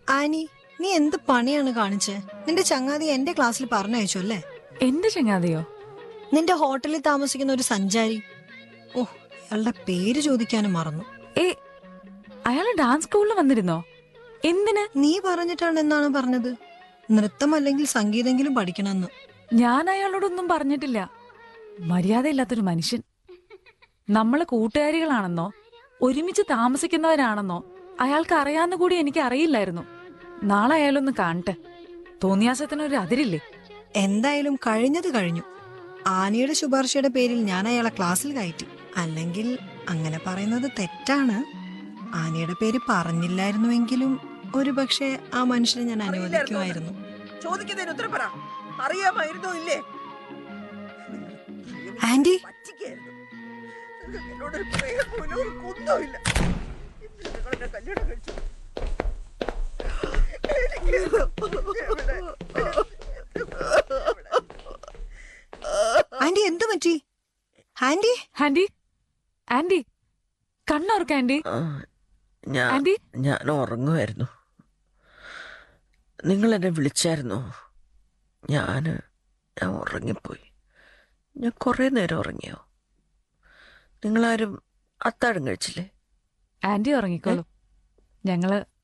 Annie, നീ എന്ത് പണിയാണ് കാണിച്ചേ? നിന്റെ ചങ്ങാതി എന്റെ ക്ലാസ്സിൽ പറഞ്ഞയച്ചു അല്ലേ? എന്റെ ചങ്ങാതിയോ? നിന്റെ ഹോട്ടലിൽ താമസിക്കുന്ന ഒരു സഞ്ചാരി. ഓ, അയാളുടെ പേര് ചോദിക്കാനും മറന്നു. ഏ, അയാള് ഡാൻസ് സ്കൂളിൽ വന്നിരുന്നോ? എന്തിന്? നീ പറഞ്ഞിട്ടാണ് എന്നാണ് പറഞ്ഞത്. നൃത്തം അല്ലെങ്കിൽ സംഗീതെങ്കിലും പഠിക്കണമെന്ന്. ഞാൻ അയാളോടൊന്നും പറഞ്ഞിട്ടില്ല. മര്യാദയില്ലാത്തൊരു മനുഷ്യൻ. നമ്മള് കൂട്ടുകാരികളാണെന്നോ ഒരുമിച്ച് താമസിക്കുന്നവരാണെന്നോ അയാൾക്ക് അറിയാവുന്ന കൂടി എനിക്ക് അറിയില്ലായിരുന്നു. നാളെ അയാളൊന്ന് കാണട്ടെ. തോന്നിയാസത്തിനൊരു അതിരില്ലേ? എന്തായാലും കഴിഞ്ഞത് കഴിഞ്ഞു. ആനിയുടെ ശുപാർശയുടെ പേരിൽ ഞാൻ അയാളെ ക്ലാസ്സിൽ കയറ്റി. അല്ലെങ്കിൽ അങ്ങനെ പറയുന്നത് തെറ്റാണ്. ആനിയുടെ പേര് പറഞ്ഞില്ലായിരുന്നുവെങ്കിലും ഒരുപക്ഷെ ആ മനുഷ്യനെ ഞാൻ അനുവദിക്കുമായിരുന്നു. ചോദിക്കുന്നതിന് ഉത്തരം പറ. അറിയാമായിരുന്നോ ഇല്ലേ? ആന്റി, പറ്റിക്കായിരുന്നു. നിങ്ങൾക്ക് എന്നോടൊരു പ്രേമം പോലും ഒരു കുന്തവും ഇല്ല. എന്തിനാ നിങ്ങൾ എന്നെ കല്യാണം കഴിച്ചു? ആന്റി എന്ത് പറ്റി? Anti, anti, anti കണ്ണോർക്ക് anti. Anti, ഞാൻ ഉറങ്ങുമായിരുന്നു. നിങ്ങൾ എന്നെ വിളിച്ചായിരുന്നോ? ഞാൻ ഉറങ്ങിപ്പോയി. ഞാൻ കുറെ നേരം ഉറങ്ങിയോ? നിങ്ങളാരും അത്താഴം കഴിച്ചില്ലേ? ആന്റി ഉറങ്ങിക്കോളൂ. ഞങ്ങള്